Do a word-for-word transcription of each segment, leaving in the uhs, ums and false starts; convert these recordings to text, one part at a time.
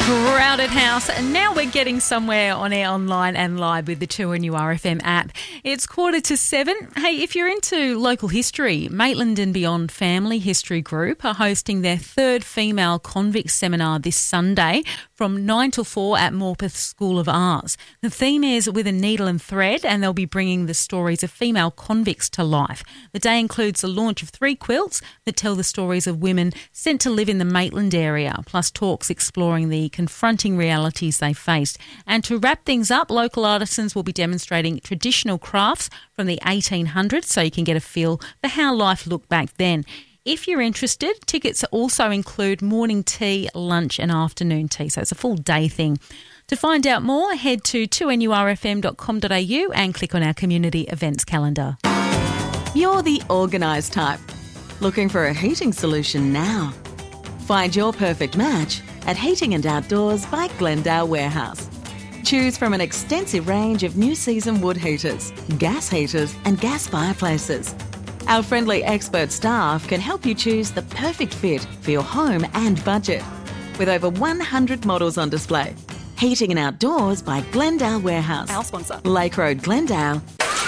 Crowded House, and now we're getting somewhere on air, online and live with the two N U R F M app. It's quarter to seven. Hey, if you're into local history, Maitland and Beyond Family History Group are hosting their third female convict seminar this Sunday from nine till four at Morpeth School of Arts. The theme is With a Needle and Thread, and they'll be bringing the stories of female convicts to life. The day includes the launch of three quilts that tell the stories of women sent to live in the Maitland area, plus talks exploring the confronting realities they faced. And to wrap things up, local artisans will be demonstrating traditional crafts from the eighteen hundreds, so you can get a feel for how life looked back then. If you're interested, tickets also include morning tea, lunch and afternoon tea, so it's a full day thing. To find out more, head to two N U R F M dot com dot a u and click on our community events calendar. You're the organised type. Looking for a heating solution now? Find your perfect match at Heating and Outdoors by Glendale Warehouse. Choose from an extensive range of new season wood heaters, gas heaters and gas fireplaces. Our friendly expert staff can help you choose the perfect fit for your home and budget. With over one hundred models on display. Heating and Outdoors by Glendale Warehouse. Our sponsor. Lake Road, Glendale.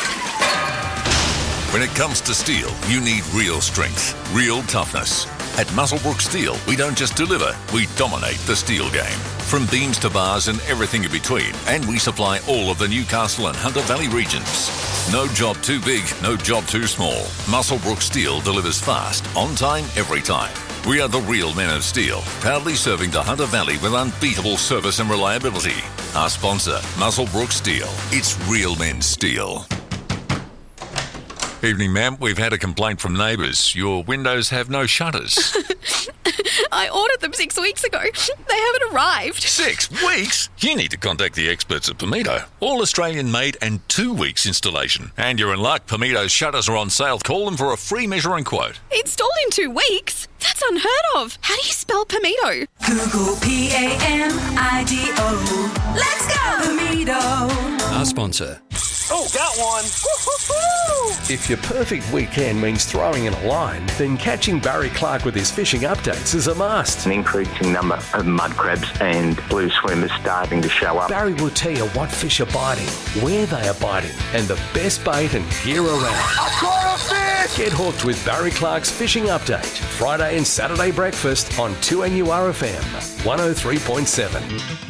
When it comes to steel, you need real strength, real toughness. At Muswellbrook Steel, we don't just deliver, we dominate the steel game. From beams to bars and everything in between, and we supply all of the Newcastle and Hunter Valley regions. No job too big, no job too small. Muswellbrook Steel delivers fast, on time, every time. We are the real men of steel, proudly serving the Hunter Valley with unbeatable service and reliability. Our sponsor, Muswellbrook Steel. It's real men's steel. Evening, ma'am. We've had a complaint from neighbours. Your windows have no shutters. I ordered them six weeks ago. They haven't arrived. Six weeks? You need to contact the experts at Pomito. All Australian made and two weeks installation. And you're in luck. Pomito's shutters are on sale. Call them for a free measure and quote. Installed in two weeks? That's unheard of. How do you spell Pomito? Google P A M I D O. Let's go! Pomito. Our sponsor. Oh, got one. Woo-hoo-hoo. If your perfect weekend means throwing in a line, then catching Barry Clark with his fishing updates is a must. An increasing number of mud crabs and blue swimmers starting to show up. Barry will tell you what fish are biting, where they are biting, and the best bait and gear around. I caught a fish! Get hooked with Barry Clark's Fishing Update, Friday and Saturday breakfast on two N U R F M one oh three point seven.